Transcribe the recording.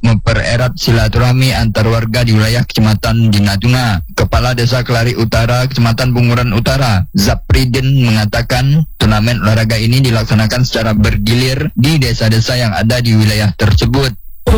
mempererat silaturahmi antar warga di wilayah Kecamatan di Natuna. Kepala Desa Kelari Utara, Kecamatan Bunguran Utara, Zapridin mengatakan turnamen olahraga ini dilaksanakan secara bergilir di desa-desa yang ada di wilayah tersebut.